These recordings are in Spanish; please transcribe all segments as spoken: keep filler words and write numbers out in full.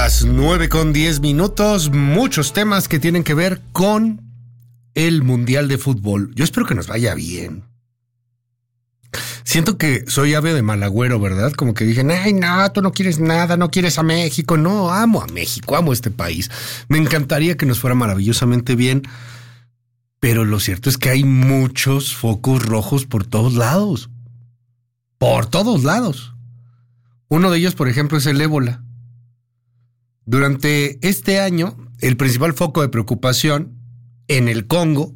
Las nueve con diez minutos, muchos temas que tienen que ver con el Mundial de Fútbol. Yo espero que nos vaya bien. Siento que soy ave de mal agüero, ¿verdad? Como que dije, ay, no, tú no quieres nada, no quieres a México. No, amo a México, amo este país. Me encantaría que nos fuera maravillosamente bien, pero lo cierto es que hay muchos focos rojos por todos lados. Por todos lados. Uno de ellos, por ejemplo, es el ébola. Durante este año, el principal foco de preocupación en el Congo,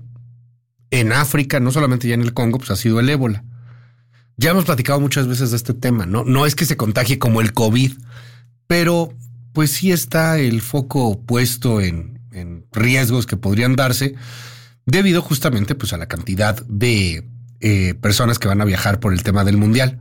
en África, no solamente ya en el Congo, pues ha sido el ébola. Ya hemos platicado muchas veces de este tema, ¿no? No es que se contagie como el COVID, pero pues sí está el foco puesto en, en riesgos que podrían darse debido justamente pues a la cantidad de eh, personas que van a viajar por el tema del Mundial.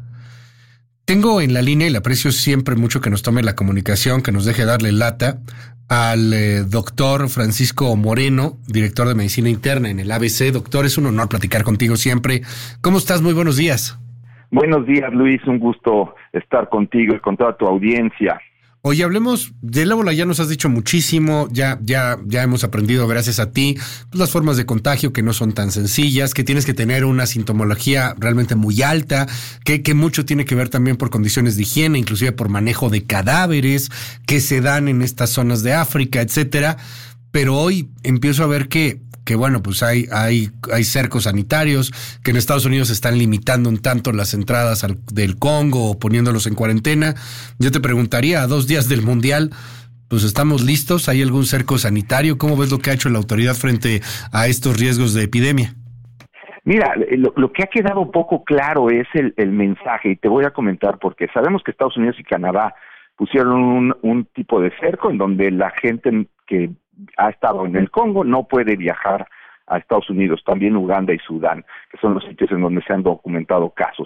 Tengo en la línea, y le aprecio siempre mucho que nos tome la comunicación, que nos deje darle lata, al eh, doctor Francisco Moreno, director de Medicina Interna en el A B C. Doctor, es un honor platicar contigo siempre. ¿Cómo estás? Muy buenos días. Buenos días, Luis. Un gusto estar contigo y con toda tu audiencia. Oye, hablemos del ébola. Ya nos has dicho muchísimo, ya, ya, ya hemos aprendido gracias a ti pues, las formas de contagio que no son tan sencillas, que tienes que tener una sintomología realmente muy alta, que, que mucho tiene que ver también por condiciones de higiene, inclusive por manejo de cadáveres que se dan en estas zonas de África, etcétera. Pero hoy empiezo a ver que que bueno, pues hay, hay, hay cercos sanitarios, que en Estados Unidos están limitando un tanto las entradas al, del Congo o poniéndolos en cuarentena. Yo te preguntaría, a dos días del Mundial, pues ¿estamos listos? ¿Hay algún cerco sanitario? ¿Cómo ves lo que ha hecho la autoridad frente a estos riesgos de epidemia? Mira, lo, lo que ha quedado poco claro es el, el mensaje, y te voy a comentar porque sabemos que Estados Unidos y Canadá pusieron un, un tipo de cerco en donde la gente que ha estado en el Congo no puede viajar a Estados Unidos, también Uganda y Sudán, que son los sitios en donde se han documentado casos.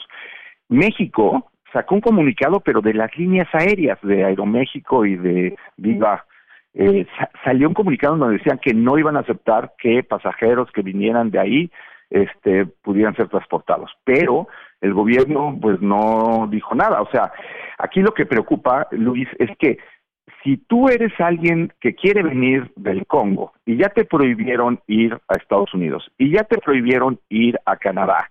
México sacó un comunicado, pero de las líneas aéreas de Aeroméxico y de Viva, eh, sa- salió un comunicado donde decían que no iban a aceptar que pasajeros que vinieran de ahí este, pudieran ser transportados, pero el gobierno pues no dijo nada. O sea, aquí lo que preocupa, Luis, es que si tú eres alguien que quiere venir del Congo y ya te prohibieron ir a Estados Unidos y ya te prohibieron ir a Canadá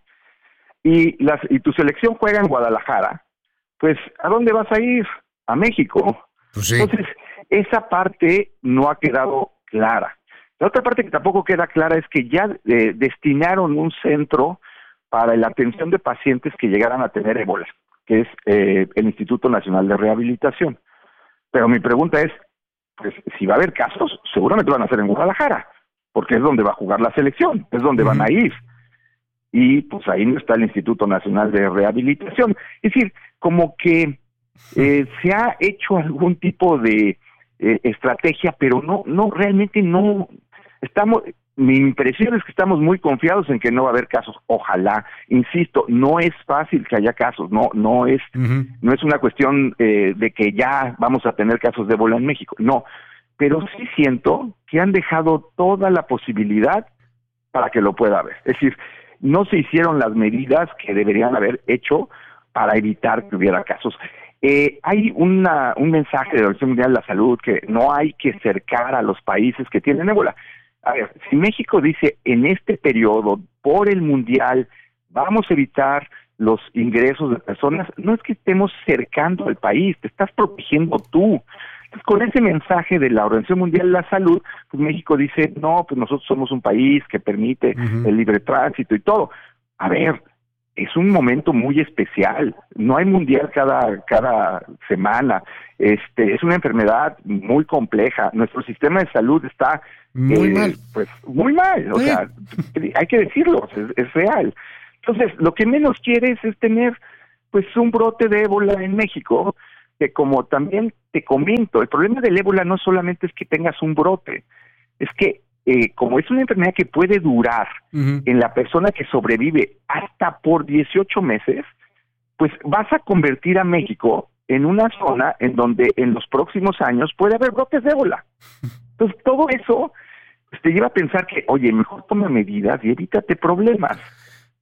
y, las, y tu selección juega en Guadalajara, pues ¿a dónde vas a ir? A México. Pues sí. Entonces, esa parte no ha quedado clara. La otra parte que tampoco queda clara es que ya eh, destinaron un centro para la atención de pacientes que llegaran a tener ébola, que es eh, el Instituto Nacional de Rehabilitación. Pero mi pregunta es, pues si va a haber casos, seguramente van a ser en Guadalajara, porque es donde va a jugar la selección, es donde uh-huh. van a ir. Y pues ahí no está el Instituto Nacional de Rehabilitación. Es decir, como que eh, se ha hecho algún tipo de eh, estrategia, pero no, no, realmente no estamos. Mi impresión es que estamos muy confiados en que no va a haber casos. Ojalá, insisto, no es fácil que haya casos, no, no es, uh-huh. no es una cuestión eh, de que ya vamos a tener casos de ébola en México, no, pero sí siento que han dejado toda la posibilidad para que lo pueda haber. Es decir, no se hicieron las medidas que deberían haber hecho para evitar que hubiera casos. Eh, hay una, un mensaje de la Organización Mundial de la Salud que no hay que cercar a los países que tienen ébola. A ver, si México dice en este periodo, por el Mundial, vamos a evitar los ingresos de personas, no es que estemos cercando al país, te estás protegiendo tú. Entonces, con ese mensaje de la Organización Mundial de la Salud, pues México dice, no, pues nosotros somos un país que permite uh-huh. el libre tránsito y todo. A ver, es un momento muy especial, no hay mundial cada cada semana, este es una enfermedad muy compleja, nuestro sistema de salud está muy eh, mal, pues muy mal, o sí. sea, hay que decirlo, es, es real. Entonces, lo que menos quieres es tener pues un brote de ébola en México, que como también te comento, el problema del ébola no solamente es que tengas un brote, es que Eh, como es una enfermedad que puede durar uh-huh. en la persona que sobrevive hasta por dieciocho meses, pues vas a convertir a México en una zona en donde en los próximos años puede haber brotes de ébola. Entonces, todo eso pues, te lleva a pensar que, oye, mejor toma medidas y evítate problemas.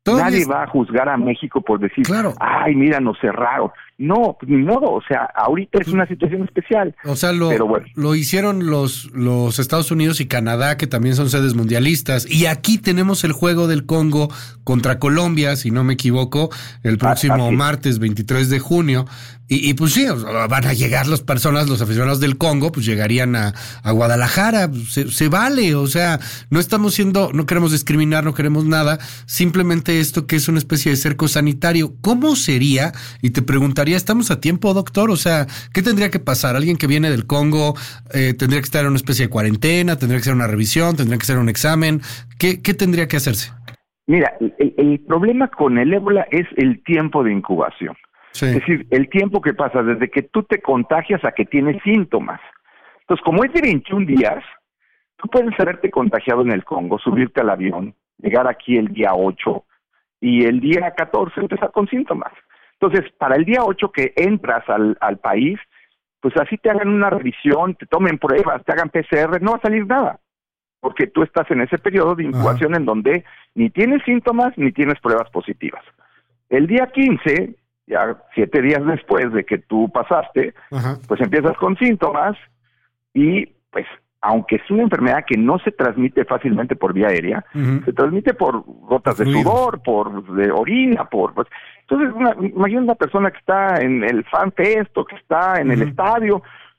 Todavía Nadie es... va a juzgar a México por decir, claro. ay, mira, nos cerraron. No, pues ni modo, o sea, ahorita es una situación especial. O sea, lo, pero bueno. lo hicieron los, los Estados Unidos y Canadá, que también son sedes mundialistas, y aquí tenemos el juego del Congo contra Colombia, si no me equivoco, el próximo ah, martes veintitrés de junio, y, y pues sí, van a llegar las personas, los aficionados del Congo, pues llegarían a, a Guadalajara, se, se vale, o sea, no estamos siendo, no queremos discriminar, no queremos nada, simplemente esto que es una especie de cerco sanitario. ¿Cómo sería? Y te preguntaría, ¿estamos a tiempo, doctor? O sea, ¿qué tendría que pasar? ¿Alguien que viene del Congo eh, tendría que estar en una especie de cuarentena? ¿Tendría que hacer una revisión? ¿Tendría que hacer un examen? ¿Qué, qué tendría que hacerse? Mira, el, el problema con el ébola es el tiempo de incubación. Sí. Es decir, el tiempo que pasa desde que tú te contagias a que tienes síntomas. Entonces, como es de veintiún días, tú puedes haberte contagiado en el Congo, subirte al avión, llegar aquí el día ocho y el día catorce empezar con síntomas. Entonces, para el día ocho que entras al, al país, pues así te hagan una revisión, te tomen pruebas, te hagan P C R, no va a salir nada, porque tú estás en ese periodo de incubación. Ajá. En donde ni tienes síntomas ni tienes pruebas positivas. El día quince, ya siete días después de que tú pasaste, Ajá. pues empiezas con síntomas y pues aunque es una enfermedad que no se transmite fácilmente por vía aérea, uh-huh. se transmite por gotas de sudor, por de orina, por... Pues, entonces, una, imagina una persona que está en el fan fest o que está en uh-huh. el estadio,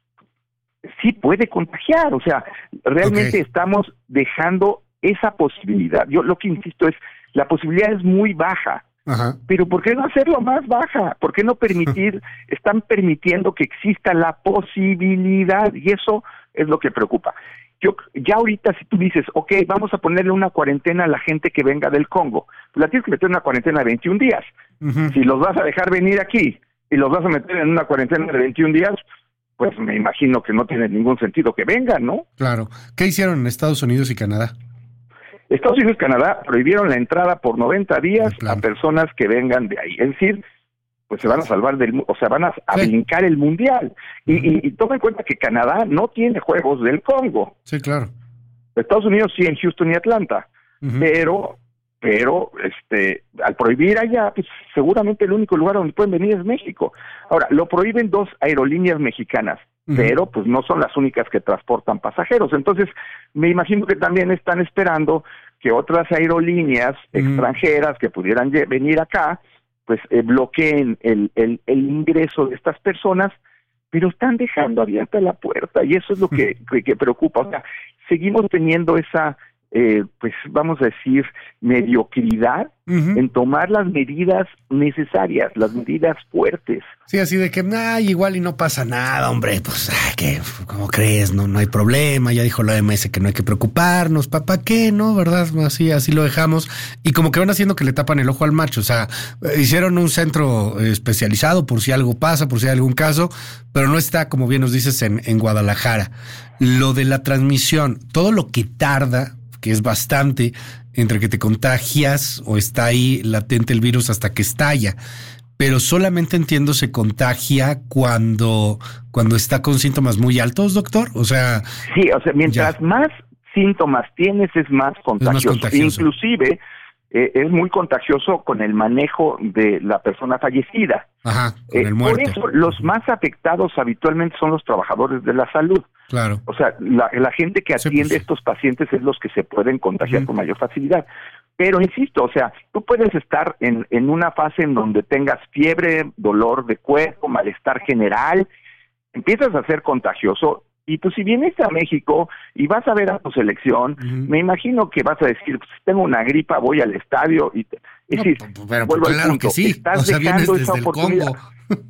sí puede contagiar, o sea, realmente okay. estamos dejando esa posibilidad. Yo lo que insisto es, la posibilidad es muy baja, uh-huh. pero ¿por qué no hacerlo más baja? ¿Por qué no permitir, están permitiendo que exista la posibilidad? Y eso es lo que preocupa. Yo ya ahorita si tú dices, ok, vamos a ponerle una cuarentena a la gente que venga del Congo, pues la tienes que meter en una cuarentena de veintiún días. Uh-huh. Si los vas a dejar venir aquí y los vas a meter en una cuarentena de veintiún días, pues me imagino que no tiene ningún sentido que vengan, ¿no? Claro. ¿Qué hicieron en Estados Unidos y Canadá? Estados Unidos y Canadá prohibieron la entrada por noventa días a personas que vengan de ahí. Es decir, pues se van a salvar del, o sea, van a, a sí. brincar el mundial. Y, y, y toma en cuenta que Canadá no tiene juegos del Congo. Sí, claro. Estados Unidos sí en Houston y Atlanta, uh-huh. pero, pero, este, al prohibir allá, pues seguramente el único lugar donde pueden venir es México. Ahora, lo prohíben dos aerolíneas mexicanas, uh-huh. pero pues no son las únicas que transportan pasajeros. Entonces, me imagino que también están esperando que otras aerolíneas uh-huh. extranjeras que pudieran ye- venir acá, pues eh, bloqueen el, el, el ingreso de estas personas, pero están dejando abierta la puerta y eso es lo que, que, que preocupa. O sea, seguimos teniendo esa, eh, pues vamos a decir, mediocridad uh-huh. en tomar las medidas necesarias, las medidas fuertes. Sí, así de que, ay, igual y no pasa nada, hombre, pues, ay, ¿qué? ¿Cómo crees? No, no hay problema, ya dijo la O M S que no hay que preocuparnos, ¿para qué? ¿No? ¿Verdad? Así, así lo dejamos. Y como que van haciendo que le tapan el ojo al macho, o sea, hicieron un centro especializado por si algo pasa, por si hay algún caso, pero no está, como bien nos dices, en, en Guadalajara. Lo de la transmisión, todo lo que tarda, que es bastante, entre que te contagias o está ahí latente el virus hasta que estalla. Pero solamente entiendo se contagia cuando, cuando está con síntomas muy altos, doctor. O sea... Sí, o sea, mientras ya. más síntomas tienes es más contagioso. Es más contagioso. Inclusive eh, es muy contagioso con el manejo de la persona fallecida. Ajá, con eh, el muerto. Por eso los más afectados habitualmente son los trabajadores de la salud. Claro. O sea, la, la gente que atiende sí, pues, estos pacientes es los que se pueden contagiar uh-huh. con mayor facilidad. Pero insisto, o sea, tú puedes estar en, en una fase en donde tengas fiebre, dolor de cuerpo, malestar general, empiezas a ser contagioso y pues si vienes a México y vas a ver a tu selección, uh-huh. me imagino que vas a decir, pues tengo una gripa, voy al estadio y... Te, es no, decir, pero, vuelvo claro al punto, que sí, estás o sea, dejando esa oportunidad. Congo.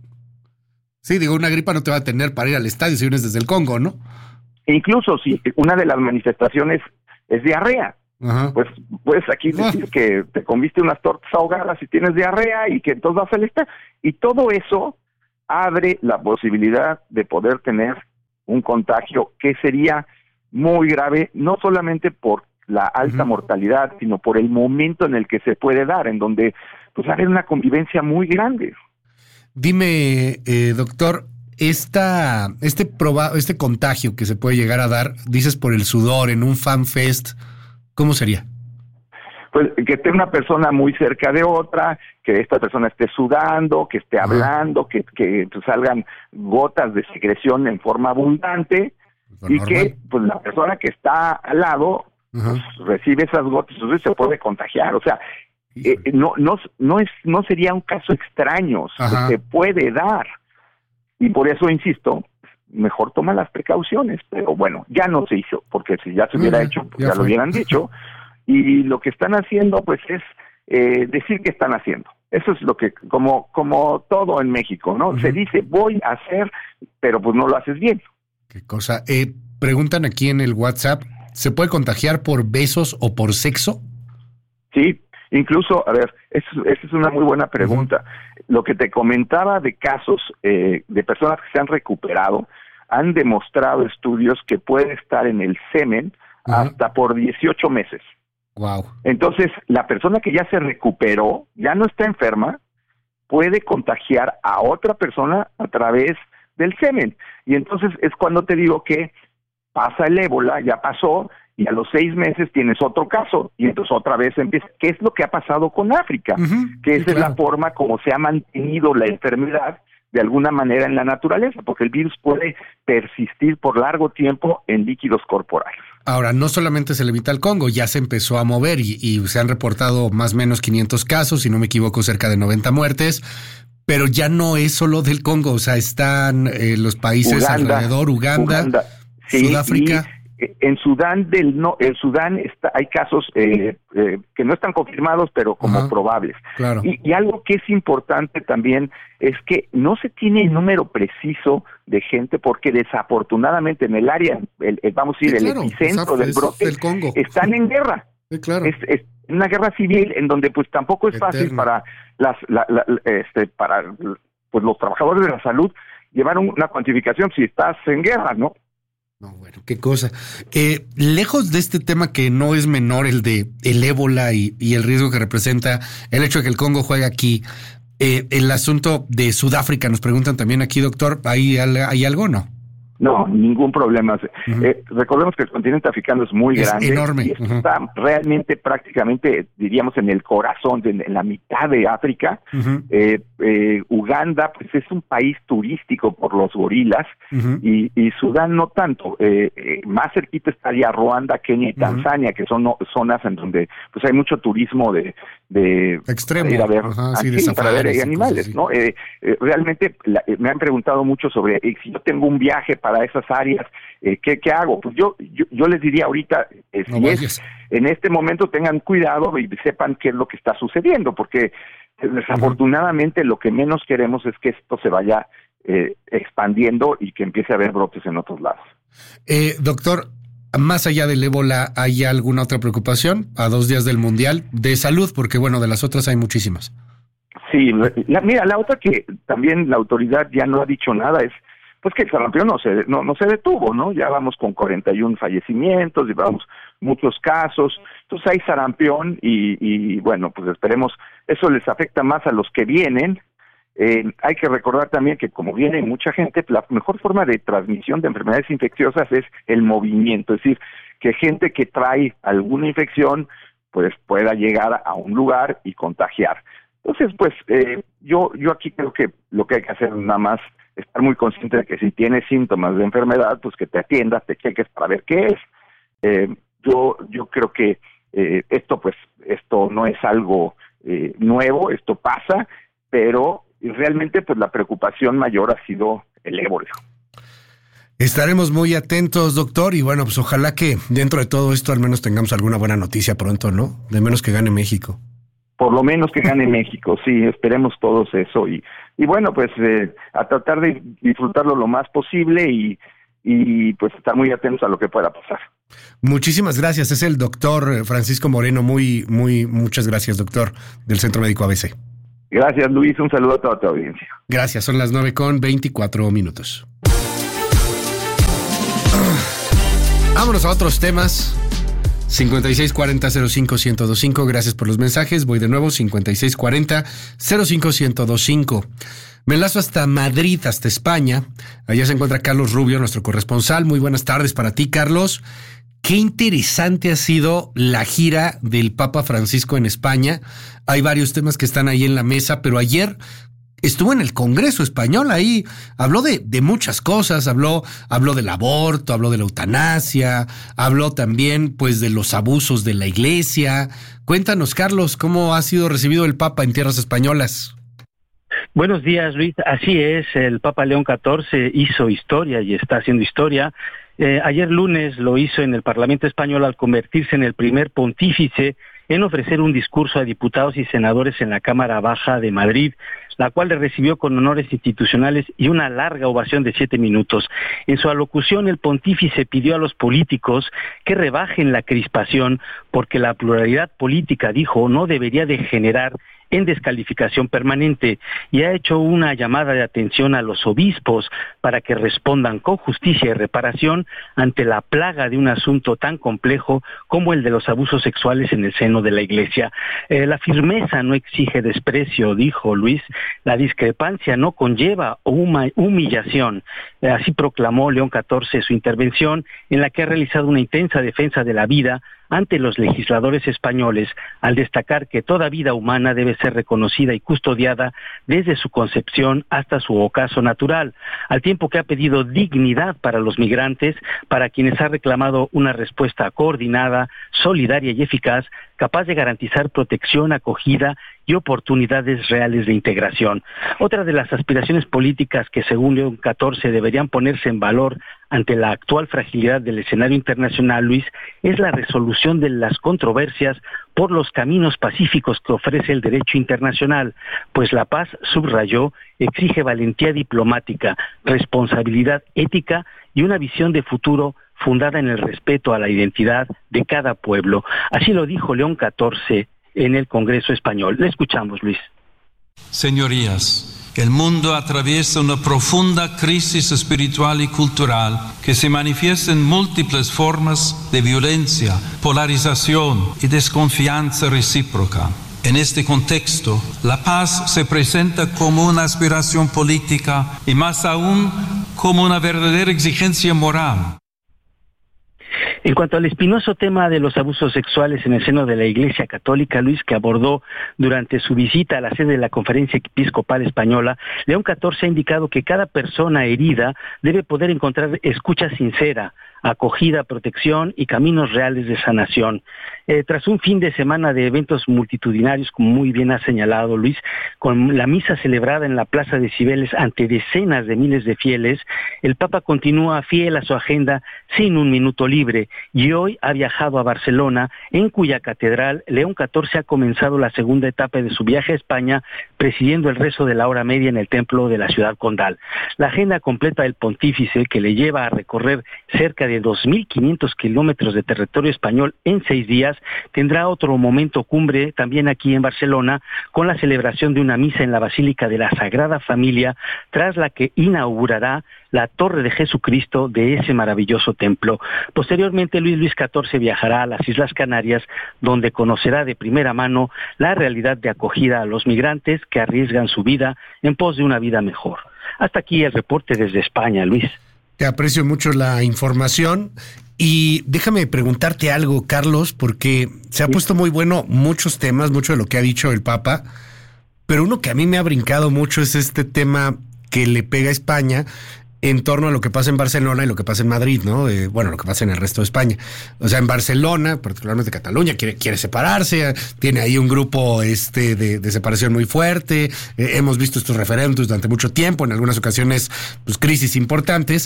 Sí, digo, una gripa no te va a tener para ir al estadio si vienes desde el Congo, ¿no? E incluso si una de las manifestaciones es diarrea. Ajá. Pues puedes aquí decir que te comiste unas tortas ahogadas y tienes diarrea y que entonces vas al estadio. Y todo eso abre la posibilidad de poder tener un contagio que sería muy grave, no solamente por la alta uh-huh. mortalidad, sino por el momento en el que se puede dar, en donde pues va a haber una convivencia muy grande. Dime, eh, doctor, esta, este, proba, este contagio que se puede llegar a dar, dices por el sudor en un fan fest, ¿cómo sería? Pues que esté una persona muy cerca de otra, que esta persona esté sudando, que esté hablando, que, que pues, salgan gotas de secreción en forma abundante, y normal. Que pues la persona que está al lado pues, recibe esas gotas, entonces se puede contagiar. O sea, eh, no no no es no sería un caso extraño, Ajá. se puede dar. Y por eso insisto, mejor toma las precauciones, pero bueno, ya no se hizo, porque si ya se hubiera uh-huh. hecho, pues ya, ya lo hubieran dicho. Y lo que están haciendo, pues, es eh, decir que están haciendo. Eso es lo que, como como todo en México, ¿no? Uh-huh. Se dice, voy a hacer, pero pues no lo haces bien. Qué cosa. Eh, preguntan aquí en el WhatsApp, ¿se puede contagiar por besos o por sexo? Sí, incluso, a ver, esa es una muy buena pregunta. Uh-huh. Lo que te comentaba de casos eh, de personas que se han recuperado, han demostrado estudios que puede estar en el semen uh-huh. hasta por dieciocho meses. Wow. Entonces, la persona que ya se recuperó, ya no está enferma, puede contagiar a otra persona a través del semen. Y entonces es cuando te digo que pasa el ébola, ya pasó, y a los seis meses tienes otro caso, y entonces otra vez empieza. ¿Qué es lo que ha pasado con África? Uh-huh, que esa sí, es claro. la forma como se ha mantenido la enfermedad de alguna manera en la naturaleza, porque el virus puede persistir por largo tiempo en líquidos corporales. Ahora, no solamente se le evita al Congo, ya se empezó a mover y, y se han reportado más o menos quinientos casos, si no me equivoco, cerca de noventa muertes, pero ya no es solo del Congo, o sea, están eh, los países Uganda, alrededor, Uganda, Uganda sí, Sudáfrica. En Sudán del no, en Sudán está, hay casos eh, eh, que no están confirmados, pero como Ajá, probables. Claro. Y, y algo que es importante también es que no se tiene el número preciso de gente, porque desafortunadamente en el área, el, el, vamos a decir, sí, claro, el epicentro del brote, el Congo. Están en guerra. Sí, claro. Es, es una guerra civil en donde pues tampoco es Eterno. fácil para las, la, la, este, para pues los trabajadores de la salud llevar una cuantificación si estás en guerra, ¿no? No, bueno, qué cosa. Eh, lejos de este tema que no es menor, el de el ébola y, y el riesgo que representa el hecho de que el Congo juegue aquí, eh, el asunto de Sudáfrica, nos preguntan también aquí, doctor, ¿hay, hay algo o no? No, ningún problema. Uh-huh. Eh, recordemos que el continente africano es muy es grande. Enorme. Y uh-huh. está realmente prácticamente, diríamos, en el corazón, de, en la mitad de África. Uh-huh. eh, eh, Uganda, pues es un país turístico por los gorilas, uh-huh. y, y Sudán no tanto. Eh, eh, más cerquita estaría Ruanda, Kenia y Tanzania, uh-huh. que son no, zonas en donde pues hay mucho turismo de, de extremo, de ir a ver, uh-huh, aquí, sí, de para ver animales, ¿no? Eh, eh, realmente la, eh, me han preguntado mucho sobre eh, si yo tengo un viaje para esas áreas, eh, ¿qué, ¿qué hago? Pues yo, yo yo les diría ahorita, eh, no si es, en este momento tengan cuidado y sepan qué es lo que está sucediendo, porque eh, desafortunadamente uh-huh. lo que menos queremos es que esto se vaya eh, expandiendo y que empiece a haber brotes en otros lados. Eh, doctor, más allá del ébola, ¿hay alguna otra preocupación a dos días del Mundial de salud? Porque bueno, de las otras hay muchísimas. Sí, la, mira, la otra que también la autoridad ya no ha dicho nada es pues que el sarampión no se no, no se detuvo, ¿no? Ya vamos con cuarenta y uno fallecimientos, llevamos muchos casos, entonces hay sarampión y, y bueno, pues esperemos, eso les afecta más a los que vienen. Eh, hay que recordar también que como viene mucha gente, la mejor forma de transmisión de enfermedades infecciosas es el movimiento, es decir, que gente que trae alguna infección pues pueda llegar a un lugar y contagiar. Entonces, pues eh, yo yo aquí creo que lo que hay que hacer es nada más estar muy consciente de que si tienes síntomas de enfermedad, pues que te atiendas, te cheques para ver qué es. Eh, yo yo creo que eh, esto pues esto no es algo eh, nuevo, esto pasa, pero realmente pues la preocupación mayor ha sido el ébola. Estaremos muy atentos, doctor, y bueno, pues ojalá que dentro de todo esto al menos tengamos alguna buena noticia pronto, ¿no? De menos que gane México. Por lo menos que gane México, sí, esperemos todos eso. Y, y bueno, pues eh, a tratar de disfrutarlo lo más posible y, y pues estar muy atentos a lo que pueda pasar. Muchísimas gracias. Es el doctor Francisco Moreno. Muy, muy, muchas gracias, doctor, del Centro Médico A B C. Gracias, Luis. Un saludo a toda tu audiencia. Gracias. Son las nueve con veinticuatro minutos. Vámonos a otros temas. cincuenta y seis cuarenta cero cinco ciento veinticinco, gracias por los mensajes. Voy de nuevo, cincuenta y seis cuarenta cero cinco ciento veinticinco. Me enlazo hasta Madrid, hasta España. Allá se encuentra Carlos Rubio, nuestro corresponsal. Muy buenas tardes para ti, Carlos. qué interesante ha sido la gira del Papa Francisco en España. Hay varios temas que están ahí en la mesa, pero ayer estuvo en el Congreso español, ahí habló de, de muchas cosas, habló, habló del aborto, habló de la eutanasia, habló también pues de los abusos de la Iglesia. Cuéntanos, Carlos, ¿cómo ha sido recibido el Papa en tierras españolas? Buenos días, Luis. Así es, el Papa León catorce hizo historia y está haciendo historia. Eh, ayer lunes lo hizo en el Parlamento español al convertirse en el primer pontífice en ofrecer un discurso a diputados y senadores en la Cámara Baja de Madrid, la cual le recibió con honores institucionales y una larga ovación de siete minutos. En su alocución, el pontífice pidió a los políticos que rebajen la crispación porque la pluralidad política, dijo, no debería degenerar en descalificación permanente, y ha hecho una llamada de atención a los obispos para que respondan con justicia y reparación ante la plaga de un asunto tan complejo como el de los abusos sexuales en el seno de la Iglesia. Eh, la firmeza no exige desprecio, dijo Luis, la discrepancia no conlleva humillación. Eh, así proclamó León catorce su intervención, en la que ha realizado una intensa defensa de la vida ante los legisladores españoles, al destacar que toda vida humana debe ser reconocida y custodiada desde su concepción hasta su ocaso natural, al tiempo que ha pedido dignidad para los migrantes, para quienes ha reclamado una respuesta coordinada, solidaria y eficaz, capaz de garantizar protección, acogida y oportunidades reales de integración. Otra de las aspiraciones políticas que, según León catorce, deberían ponerse en valor ante la actual fragilidad del escenario internacional, Luis, es la resolución de las controversias por los caminos pacíficos que ofrece el derecho internacional, pues la paz, subrayó, exige valentía diplomática, responsabilidad ética y una visión de futuro fundada en el respeto a la identidad de cada pueblo. Así lo dijo León catorce en el Congreso español. Le escuchamos, Luis. Señorías, el mundo atraviesa una profunda crisis espiritual y cultural que se manifiesta en múltiples formas de violencia, polarización y desconfianza recíproca. En este contexto, la paz se presenta como una aspiración política y más aún como una verdadera exigencia moral. En cuanto al espinoso tema de los abusos sexuales en el seno de la Iglesia Católica, Luis, que abordó durante su visita a la sede de la Conferencia Episcopal Española, León catorce ha indicado que cada persona herida debe poder encontrar escucha sincera, acogida, protección y caminos reales de sanación. Eh, tras un fin de semana de eventos multitudinarios, como muy bien ha señalado Luis, con la misa celebrada en la Plaza de Cibeles ante decenas de miles de fieles, el Papa continúa fiel a su agenda sin un minuto libre, y hoy ha viajado a Barcelona, en cuya catedral León catorce ha comenzado la segunda etapa de su viaje a España, presidiendo el rezo de la hora media en el templo de la ciudad condal. La agenda completa del pontífice, que le lleva a recorrer cerca de dos mil quinientos kilómetros de territorio español en seis días, tendrá otro momento cumbre también aquí en Barcelona, con la celebración de una misa en la Basílica de la Sagrada Familia, tras la que inaugurará la Torre de Jesucristo de ese maravilloso templo. Posteriormente, Luis Luis catorce viajará a las Islas Canarias, donde conocerá de primera mano la realidad de acogida a los migrantes que arriesgan su vida en pos de una vida mejor. Hasta aquí el reporte desde España, Luis. Te aprecio mucho la información y déjame preguntarte algo, Carlos, porque se ha puesto muy bueno muchos temas, mucho de lo que ha dicho el Papa, pero uno que a mí me ha brincado mucho es este tema que le pega a España en torno a lo que pasa en Barcelona y lo que pasa en Madrid, ¿no? Eh, bueno, lo que pasa en el resto de España. O sea, en Barcelona, particularmente Cataluña, quiere, quiere separarse, tiene ahí un grupo este de, de separación muy fuerte. Eh, hemos visto estos referéndums durante mucho tiempo, en algunas ocasiones, pues crisis importantes.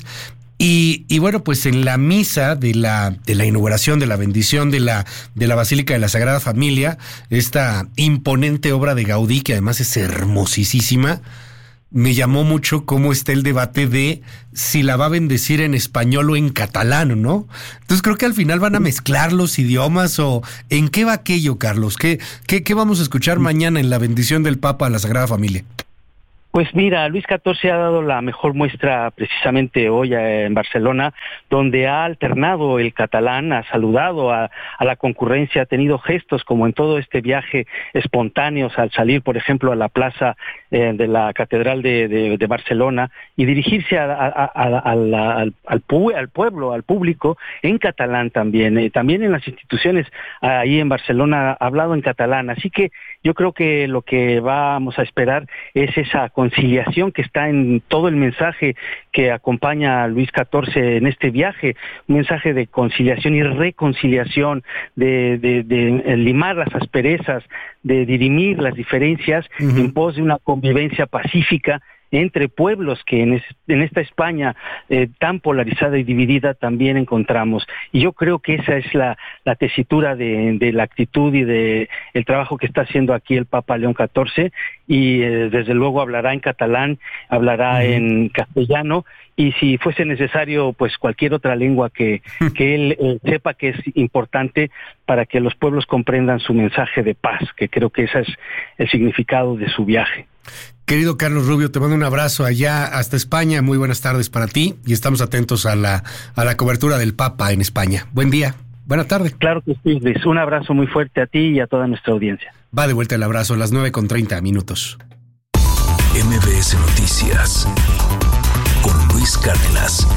Y, y bueno, pues en la misa de la, de la inauguración, de la bendición de la, de la Basílica de la Sagrada Familia, esta imponente obra de Gaudí, que además es hermosísima, me llamó mucho cómo está el debate de si la va a bendecir en español o en catalán, ¿no? Entonces creo que al final van a mezclar los idiomas, o ¿en qué va aquello, Carlos? ¿Qué, qué, qué vamos a escuchar mañana en la bendición del Papa a la Sagrada Familia? Pues mira, Luis catorce ha dado la mejor muestra precisamente hoy en Barcelona, donde ha alternado el catalán, ha saludado a, a la concurrencia, ha tenido gestos como en todo este viaje espontáneos al salir, por ejemplo, a la plaza eh, de la Catedral de, de, de Barcelona y dirigirse a, a, a, a la, al, al, pu- al pueblo, al público, en catalán también. Eh, también en las instituciones ahí en Barcelona ha hablado en catalán. Así que yo creo que lo que vamos a esperar es esa conciliación que está en todo el mensaje que acompaña a Luis catorce en este viaje, un mensaje de conciliación y reconciliación, de, de, de limar las asperezas, de dirimir las diferencias uh-huh. en pos de una convivencia pacífica entre pueblos que en, es, en esta España eh, tan polarizada y dividida también encontramos. Y yo creo que esa es la, la tesitura de, de la actitud y de el trabajo que está haciendo aquí el Papa León catorce, y eh, desde luego hablará en catalán, hablará uh-huh. en castellano, y si fuese necesario, pues cualquier otra lengua que, que él eh, sepa que es importante para que los pueblos comprendan su mensaje de paz, que creo que ese es el significado de su viaje. Querido Carlos Rubio, te mando un abrazo allá hasta España. Muy buenas tardes para ti y estamos atentos a la a la cobertura del Papa en España. Buen día, buena tarde. Claro que sí, Luis. Un abrazo muy fuerte a ti y a toda nuestra audiencia. Va de vuelta el abrazo a las nueve con treinta minutos. M B S Noticias con Luis Cárdenas.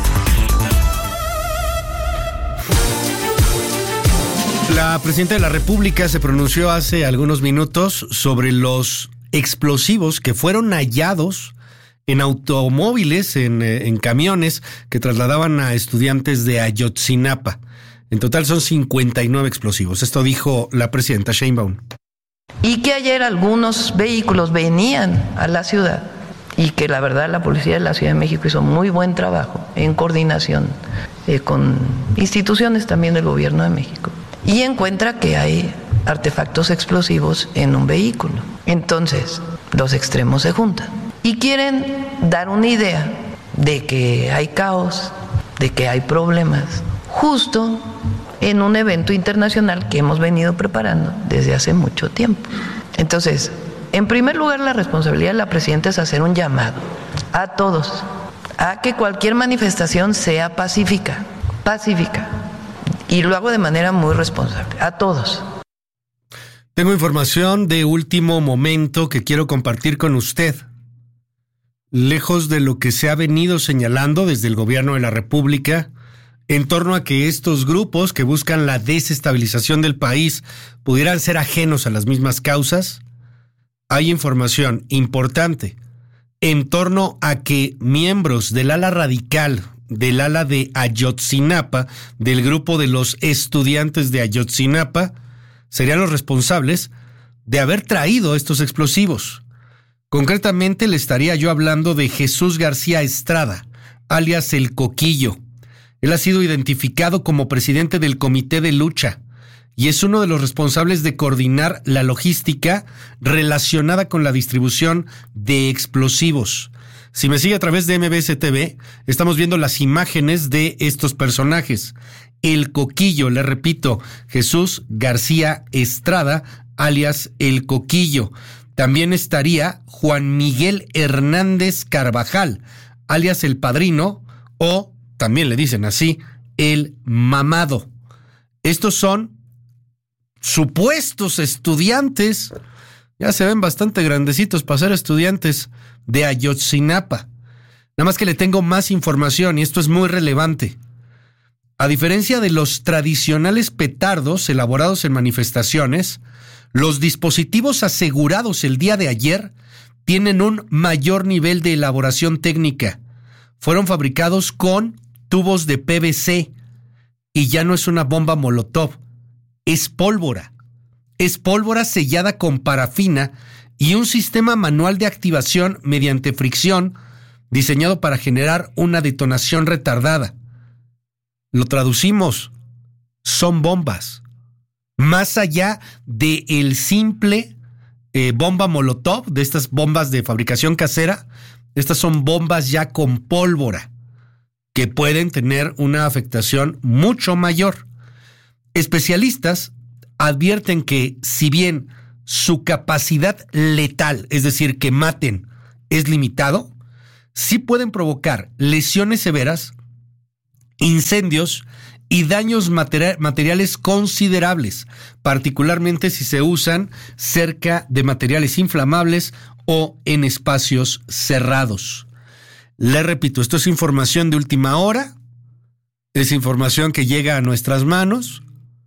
La presidenta de la República se pronunció hace algunos minutos sobre los explosivos que fueron hallados en automóviles, en, en camiones que trasladaban a estudiantes de Ayotzinapa. En total son cincuenta y nueve explosivos. Esto dijo la presidenta Sheinbaum. Y que ayer algunos vehículos venían a la ciudad y que la verdad la policía de la Ciudad de México hizo muy buen trabajo en coordinación eh, con instituciones también del Gobierno de México, y encuentra que hay artefactos explosivos en un vehículo. Entonces, los extremos se juntan y quieren dar una idea de que hay caos, de que hay problemas, justo en un evento internacional que hemos venido preparando desde hace mucho tiempo. Entonces, en primer lugar, la responsabilidad de la presidenta es hacer un llamado a todos a que cualquier manifestación sea pacífica, pacífica, y lo hago de manera muy responsable, a todos. Tengo información de último momento que quiero compartir con usted. Lejos de lo que se ha venido señalando desde el gobierno de la República en torno a que estos grupos que buscan la desestabilización del país pudieran ser ajenos a las mismas causas, hay información importante en torno a que miembros del ala radical, del ala de Ayotzinapa, del grupo de los estudiantes de Ayotzinapa, serían los responsables de haber traído estos explosivos. Concretamente le estaría yo hablando de Jesús García Estrada, alias El Coquillo. Él ha sido identificado como presidente del Comité de Lucha y es uno de los responsables de coordinar la logística relacionada con la distribución de explosivos. Si me sigue a través de M B S T V, estamos viendo las imágenes de estos personajes. El Coquillo, le repito, Jesús García Estrada, alias El Coquillo. También estaría Juan Miguel Hernández Carvajal, alias El Padrino, o también le dicen así, El Mamado. Estos son supuestos estudiantes, ya se ven bastante grandecitos para ser estudiantes de Ayotzinapa. Nada más que le tengo más información y esto es muy relevante. A diferencia de los tradicionales petardos elaborados en manifestaciones, los dispositivos asegurados el día de ayer tienen un mayor nivel de elaboración técnica. Fueron fabricados con tubos de P V C y ya no es una bomba molotov, es pólvora. Es pólvora sellada con parafina y un sistema manual de activación mediante fricción diseñado para generar una detonación retardada. Lo traducimos, son bombas. Más allá de el simple eh, bomba molotov, de estas bombas de fabricación casera, estas son bombas ya con pólvora, que pueden tener una afectación mucho mayor. Especialistas advierten que si bien su capacidad letal, es decir, que maten es limitado, sí pueden provocar lesiones severas, incendios y daños materi- materiales considerables, particularmente si se usan cerca de materiales inflamables o en espacios cerrados. Le repito, esto es información de última hora, es información que llega a nuestras manos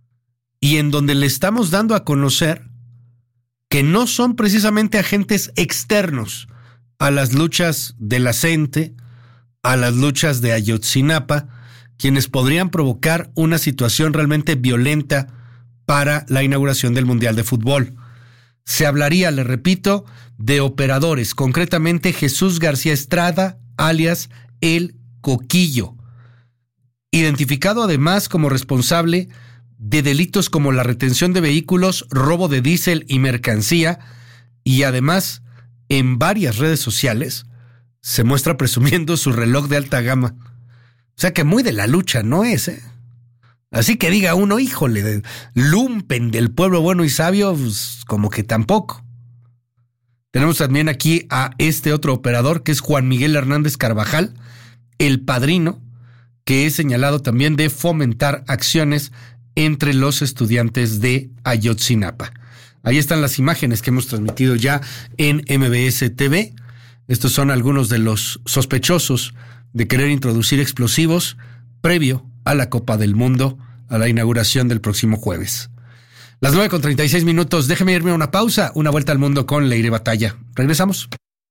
y en donde le estamos dando a conocer que no son precisamente agentes externos a las luchas de la CENTE, a las luchas de Ayotzinapa, quienes podrían provocar una situación realmente violenta para la inauguración del Mundial de Fútbol. Se hablaría, le repito, de operadores, concretamente Jesús García Estrada, alias El Coquillo, identificado además como responsable de delitos como la retención de vehículos, robo de diésel y mercancía, y además en varias redes sociales se muestra presumiendo su reloj de alta gama. O sea que muy de la lucha no es, ¿eh? Así que diga uno, híjole, de lumpen del pueblo bueno y sabio, pues, como que tampoco. Tenemos también aquí a este otro operador que es Juan Miguel Hernández Carvajal, el padrino, que es señalado también de fomentar acciones entre los estudiantes de Ayotzinapa. Ahí están las imágenes que hemos transmitido ya en M B S T V. Estos son algunos de los sospechosos de querer introducir explosivos previo a la Copa del Mundo, a la inauguración del próximo jueves. Las nueve con treinta y seis minutos, déjeme irme a una pausa, una vuelta al mundo con Leire Batalla. Regresamos.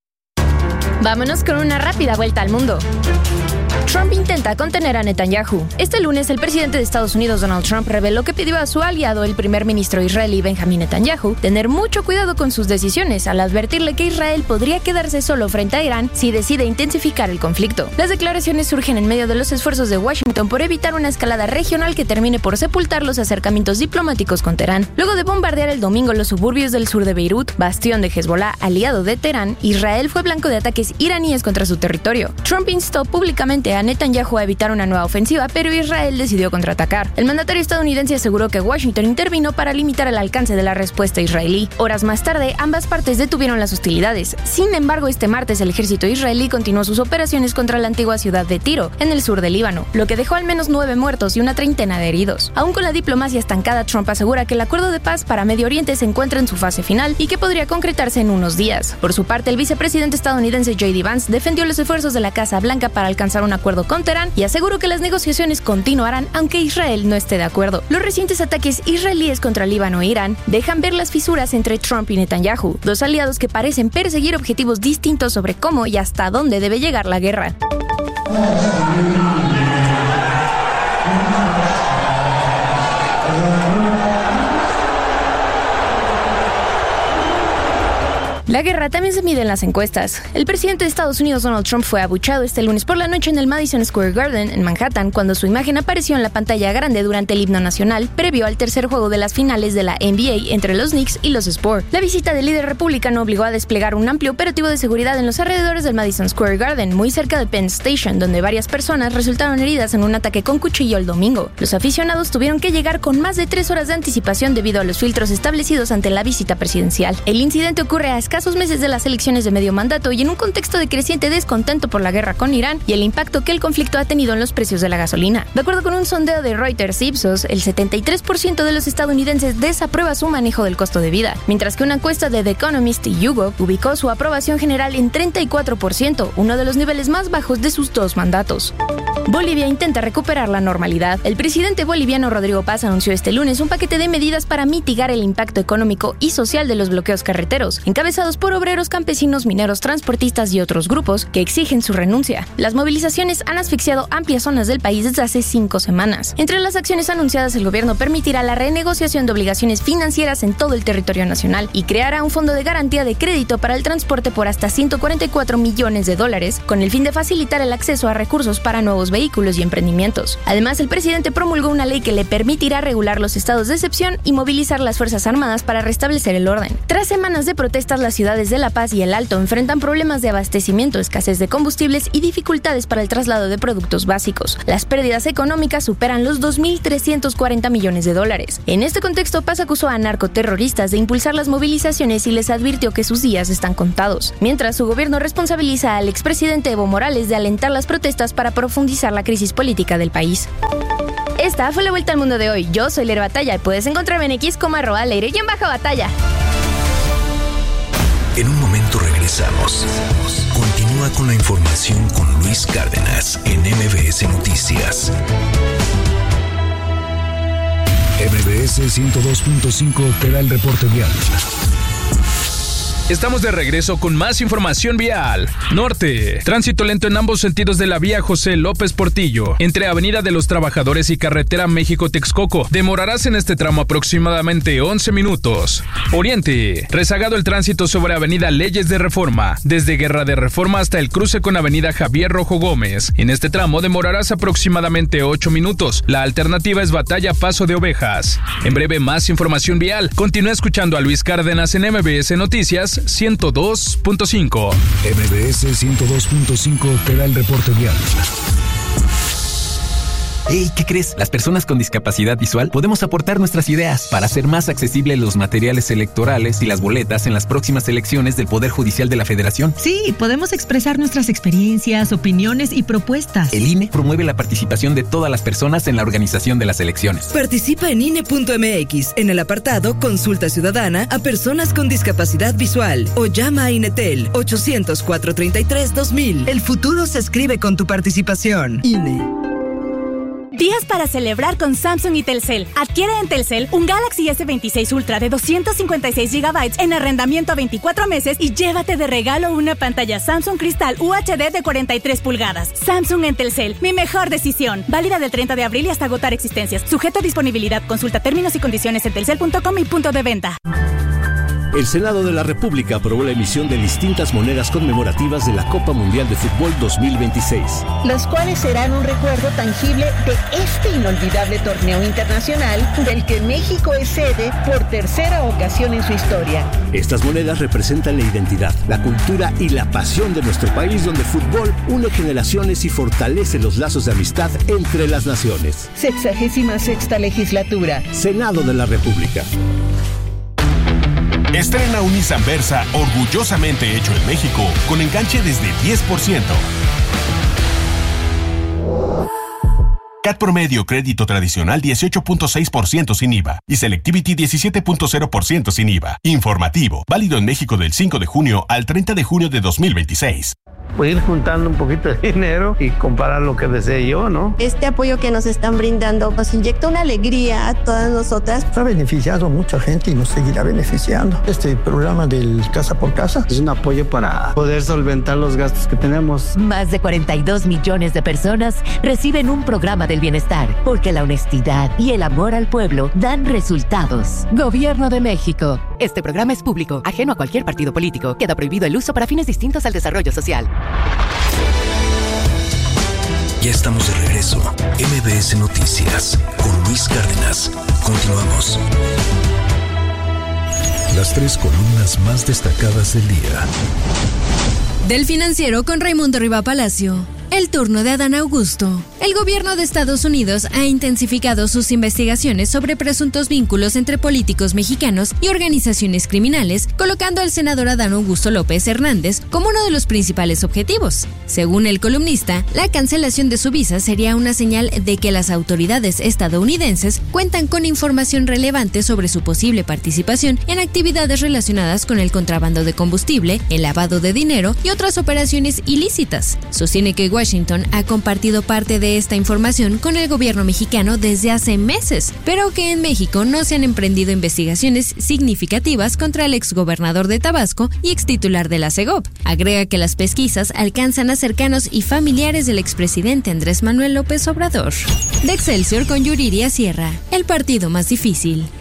Vámonos con una rápida vuelta al mundo. Trump intenta contener a Netanyahu. Este lunes, el presidente de Estados Unidos, Donald Trump, reveló que pidió a su aliado, el primer ministro israelí Benjamin Netanyahu, tener mucho cuidado con sus decisiones al advertirle que Israel podría quedarse solo frente a Irán si decide intensificar el conflicto. Las declaraciones surgen en medio de los esfuerzos de Washington por evitar una escalada regional que termine por sepultar los acercamientos diplomáticos con Teherán. Luego de bombardear el domingo los suburbios del sur de Beirut, bastión de Hezbollah, aliado de Teherán, Israel fue blanco de ataques iraníes contra su territorio. Trump instó públicamente a Netanyahu a evitar una nueva ofensiva, pero Israel decidió contraatacar. El mandatario estadounidense aseguró que Washington intervino para limitar el alcance de la respuesta israelí. Horas más tarde, ambas partes detuvieron las hostilidades. Sin embargo, este martes el ejército israelí continuó sus operaciones contra la antigua ciudad de Tiro, en el sur del Líbano, lo que dejó al menos nueve muertos y una treintena de heridos. Aún con la diplomacia estancada, Trump asegura que el acuerdo de paz para Medio Oriente se encuentra en su fase final y que podría concretarse en unos días. Por su parte, el vicepresidente estadounidense J D Vance defendió los esfuerzos de la Casa Blanca para alcanzar un acuerdo con Teherán y aseguró que las negociaciones continuarán aunque Israel no esté de acuerdo. Los recientes ataques israelíes contra Líbano e Irán dejan ver las fisuras entre Trump y Netanyahu, dos aliados que parecen perseguir objetivos distintos sobre cómo y hasta dónde debe llegar la guerra. La guerra también se mide en las encuestas. El presidente de Estados Unidos, Donald Trump, fue abuchado este lunes por la noche en el Madison Square Garden, en Manhattan, cuando su imagen apareció en la pantalla grande durante el himno nacional, previo al tercer juego de las finales de la N B A entre los Knicks y los Spurs. La visita del líder republicano obligó a desplegar un amplio operativo de seguridad en los alrededores del Madison Square Garden, muy cerca de Penn Station, donde varias personas resultaron heridas en un ataque con cuchillo el domingo. Los aficionados tuvieron que llegar con más de tres horas de anticipación debido a los filtros establecidos ante la visita presidencial. El incidente ocurre a escasos meses de las elecciones de medio mandato y en un contexto de creciente descontento por la guerra con Irán y el impacto que el conflicto ha tenido en los precios de la gasolina. De acuerdo con un sondeo de Reuters Ipsos, el setenta y tres por ciento de los estadounidenses desaprueba su manejo del costo de vida, mientras que una encuesta de The Economist y YouGov ubicó su aprobación general en treinta y cuatro por ciento, uno de los niveles más bajos de sus dos mandatos. Bolivia intenta recuperar la normalidad. El presidente boliviano Rodrigo Paz anunció este lunes un paquete de medidas para mitigar el impacto económico y social de los bloqueos carreteros, encabezados por obreros, campesinos, mineros, transportistas y otros grupos que exigen su renuncia. Las movilizaciones han asfixiado amplias zonas del país desde hace cinco semanas. Entre las acciones anunciadas, el gobierno permitirá la renegociación de obligaciones financieras en todo el territorio nacional y creará un fondo de garantía de crédito para el transporte por hasta ciento cuarenta y cuatro millones de dólares, con el fin de facilitar el acceso a recursos para nuevos vehículos y emprendimientos. Además, el presidente promulgó una ley que le permitirá regular los estados de excepción y movilizar las Fuerzas Armadas para restablecer el orden. Tras semanas de protestas, la ciudad ciudades de La Paz y El Alto enfrentan problemas de abastecimiento, escasez de combustibles y dificultades para el traslado de productos básicos. Las pérdidas económicas superan los dos mil trescientos cuarenta millones de dólares. En este contexto, Paz acusó a narcoterroristas de impulsar las movilizaciones y les advirtió que sus días están contados. Mientras, su gobierno responsabiliza al expresidente Evo Morales de alentar las protestas para profundizar la crisis política del país. Esta fue la vuelta al mundo de hoy. Yo soy Leire Batalla y puedes encontrarme en X como arroba Leire y en baja batalla. En un momento regresamos. Continúa con la información con Luis Cárdenas en M B S Noticias. M B S ciento dos punto cinco te da el reporte vial. Estamos de regreso con más información vial. Norte. Tránsito lento en ambos sentidos de la vía José López Portillo, entre Avenida de los Trabajadores y Carretera México-Texcoco. Demorarás en este tramo aproximadamente once minutos. Oriente. Rezagado el tránsito sobre Avenida Leyes de Reforma, desde Guerra de Reforma hasta el cruce con Avenida Javier Rojo Gómez. En este tramo demorarás aproximadamente ocho minutos. La alternativa es Batalla Paso de Ovejas. En breve, más información vial. Continúa escuchando a Luis Cárdenas en M B S Noticias ciento dos punto cinco. M B S ciento dos punto cinco te da el reporte vial. Hey, ¿qué crees? Las personas con discapacidad visual podemos aportar nuestras ideas para hacer más accesibles los materiales electorales y las boletas en las próximas elecciones del Poder Judicial de la Federación. Sí, podemos expresar nuestras experiencias, opiniones y propuestas. El I N E promueve la participación de todas las personas en la organización de las elecciones. Participa en I N E punto M X en el apartado Consulta Ciudadana a personas con discapacidad visual o llama a Inetel ochocientos, cuatrocientos treinta y tres, dos mil. El futuro se escribe con tu participación. I N E. Días para celebrar con Samsung y Telcel. Adquiere en Telcel un Galaxy S veintiséis Ultra de doscientos cincuenta y seis gigabytes en arrendamiento a veinticuatro meses y llévate de regalo una pantalla Samsung Cristal U H D de cuarenta y tres pulgadas. Samsung en Telcel, mi mejor decisión. Válida del treinta de abril y hasta agotar existencias. Sujeto a disponibilidad. Consulta términos y condiciones en telcel punto com y punto de venta. El Senado de la República aprobó la emisión de distintas monedas conmemorativas de la Copa Mundial de Fútbol dos mil veintiséis. Las cuales serán un recuerdo tangible de este inolvidable torneo internacional del que México es sede por tercera ocasión en su historia. Estas monedas representan la identidad, la cultura y la pasión de nuestro país, donde el fútbol une generaciones y fortalece los lazos de amistad entre las naciones. Sexagésima sexta legislatura. Senado de la República. Estrena un Nissan Versa orgullosamente hecho en México con enganche desde diez por ciento. C A T promedio crédito tradicional dieciocho punto seis por ciento sin I V A y Selectivity diecisiete punto cero por ciento sin I V A. Informativo, válido en México del cinco de junio al treinta de junio de dos mil veintiséis. Pues ir juntando un poquito de dinero y comprar lo que desee yo, ¿no? Este apoyo que nos están brindando nos inyecta una alegría a todas nosotras. Ha beneficiado a mucha gente y nos seguirá beneficiando. Este programa del Casa por Casa es un apoyo para poder solventar los gastos que tenemos. Más de cuarenta y dos millones de personas reciben un programa del bienestar, porque la honestidad y el amor al pueblo dan resultados. Gobierno de México. Este programa es público, ajeno a cualquier partido político. Queda prohibido el uso para fines distintos al desarrollo social. Ya estamos de regreso. M B S Noticias con Luis Cárdenas. Continuamos. Las tres columnas más destacadas del día. Del Financiero con Raimundo Riva Palacio. El turno de Adán Augusto. El gobierno de Estados Unidos ha intensificado sus investigaciones sobre presuntos vínculos entre políticos mexicanos y organizaciones criminales, colocando al senador Adán Augusto López Hernández como uno de los principales objetivos. Según el columnista, la cancelación de su visa sería una señal de que las autoridades estadounidenses cuentan con información relevante sobre su posible participación en actividades relacionadas con el contrabando de combustible, el lavado de dinero y otras operaciones ilícitas. Sostiene que Washington ha compartido parte de esta información con el gobierno mexicano desde hace meses, pero que en México no se han emprendido investigaciones significativas contra el exgobernador de Tabasco y extitular de la Segov. Agrega que las pesquisas alcanzan a cercanos y familiares del expresidente Andrés Manuel López Obrador. De Excelsior con Yuriria Sierra, el partido más difícil.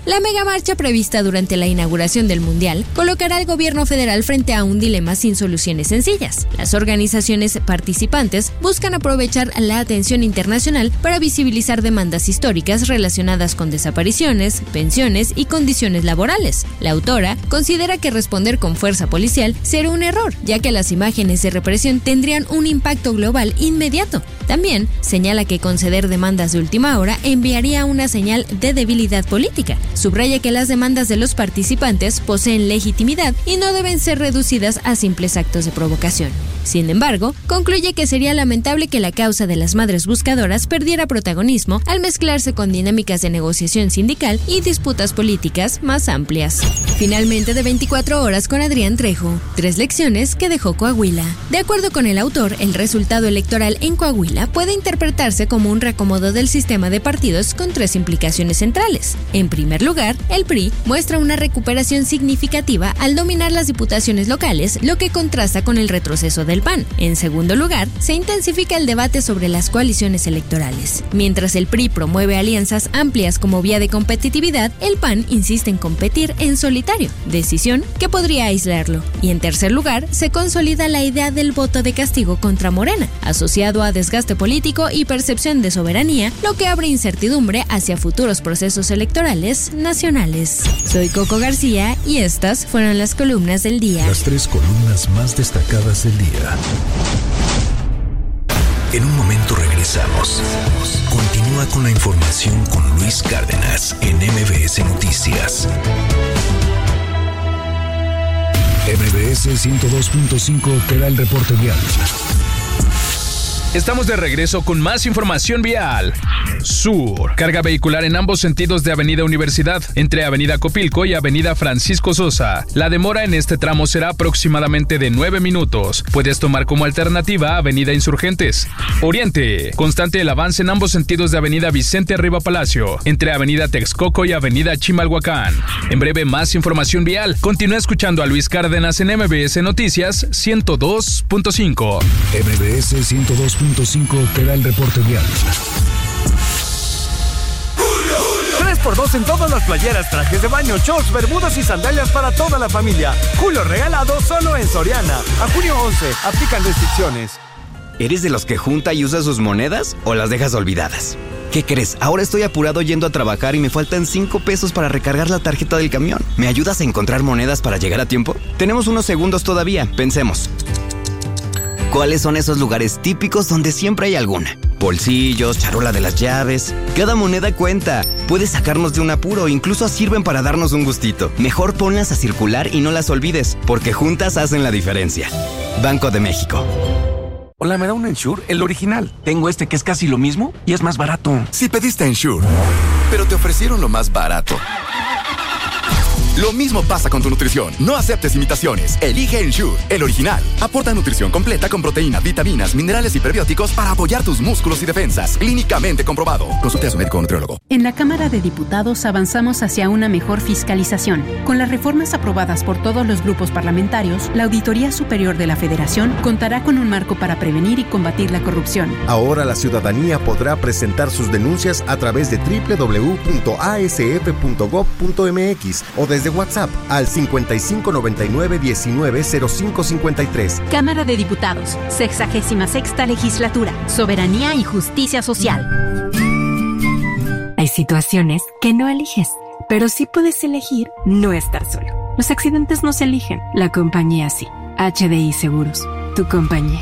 La megamarcha prevista durante la inauguración del Mundial colocará al gobierno federal frente a un dilema sin soluciones sencillas. Las organizaciones participantes buscan aprovechar la atención internacional para visibilizar demandas históricas relacionadas con desapariciones, pensiones y condiciones laborales. La autora considera que responder con fuerza policial será un error, ya que las imágenes de represión tendrían un impacto global inmediato. También señala que conceder demandas de última hora enviaría una señal de debilidad política. Subraya que las demandas de los participantes poseen legitimidad y no deben ser reducidas a simples actos de provocación. Sin embargo, concluye que sería lamentable que la causa de las madres buscadoras perdiera protagonismo al mezclarse con dinámicas de negociación sindical y disputas políticas más amplias. Finalmente, de veinticuatro horas con Adrián Trejo, tres lecciones que dejó Coahuila. De acuerdo con el autor, el resultado electoral en Coahuila puede interpretarse como un reacomodo del sistema de partidos con tres implicaciones centrales. En primer lugar, el P R I muestra una recuperación significativa al dominar las diputaciones locales, lo que contrasta con el retroceso del P A N. En segundo lugar, se intensifica el debate sobre las coaliciones electorales. Mientras el P R I promueve alianzas amplias como vía de competitividad, el P A N insiste en competir en solitario, decisión que podría aislarlo. Y en tercer lugar, se consolida la idea del voto de castigo contra Morena, asociado a desgaste político y percepción de soberanía, lo que abre incertidumbre hacia futuros procesos electorales nacionales. Soy Coco García y estas fueron las columnas del día. Las tres columnas más destacadas del día. En un momento regresamos. Continúa con la información con Luis Cárdenas en M B S Noticias. M B S ciento dos punto cinco te da el reporte vial. Estamos de regreso con más información vial. Sur. Carga vehicular en ambos sentidos de Avenida Universidad, entre Avenida Copilco y Avenida Francisco Sosa. La demora en este tramo será aproximadamente de nueve minutos. Puedes tomar como alternativa Avenida Insurgentes. Oriente. Constante el avance en ambos sentidos de Avenida Vicente Arriba Palacio, entre Avenida Texcoco y Avenida Chimalhuacán. En breve, más información vial. Continúa escuchando a Luis Cárdenas en M B S Noticias ciento dos punto cinco. M B S ciento dos punto cinco te da el reporte vial. tres por dos en todas las playeras, trajes de baño, shorts, bermudas y sandalias para toda la familia. Julio regalado solo en Soriana. A junio once, aplican restricciones. ¿Eres de los que junta y usa sus monedas o las dejas olvidadas? ¿Qué crees? Ahora estoy apurado yendo a trabajar y me faltan cinco pesos para recargar la tarjeta del camión. ¿Me ayudas a encontrar monedas para llegar a tiempo? Tenemos unos segundos todavía, pensemos. ¿Cuáles son esos lugares típicos donde siempre hay alguna? Bolsillos, charola de las llaves. Cada moneda cuenta. Puede sacarnos de un apuro, incluso sirven para darnos un gustito. Mejor ponlas a circular y no las olvides, porque juntas hacen la diferencia. Banco de México. Hola, ¿me da un Ensure? El original. Tengo este que es casi lo mismo y es más barato. Si pediste Ensure, pero te ofrecieron lo más barato. Lo mismo pasa con tu nutrición. No aceptes imitaciones. Elige Ensure, el original. Aporta nutrición completa con proteínas, vitaminas, minerales y prebióticos para apoyar tus músculos y defensas. Clínicamente comprobado. Consulte a su médico o nutriólogo. En la Cámara de Diputados avanzamos hacia una mejor fiscalización. Con las reformas aprobadas por todos los grupos parlamentarios, la Auditoría Superior de la Federación contará con un marco para prevenir y combatir la corrupción. Ahora la ciudadanía podrá presentar sus denuncias a través de doble u doble u doble u punto a s f punto gob punto m x o desde de WhatsApp al cincuenta y cinco noventa y nueve diecinueve cero cinco cincuenta y tres. Cámara de Diputados, sexagésima sexta legislatura, soberanía y justicia social. Hay situaciones que no eliges, pero sí puedes elegir no estar solo. Los accidentes no se eligen, la compañía sí. H D I Seguros, tu compañía.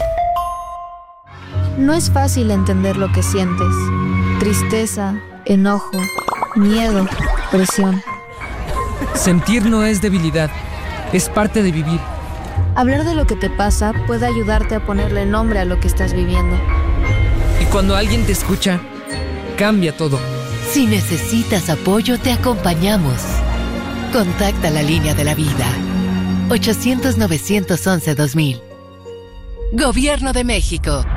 No es fácil entender lo que sientes. Tristeza, enojo, miedo, presión. Sentir no es debilidad, es parte de vivir. Hablar de lo que te pasa puede ayudarte a ponerle nombre a lo que estás viviendo. Y cuando alguien te escucha, cambia todo. Si necesitas apoyo, te acompañamos. Contacta la línea de la vida. ochocientos, novecientos once, dos mil. Gobierno de México.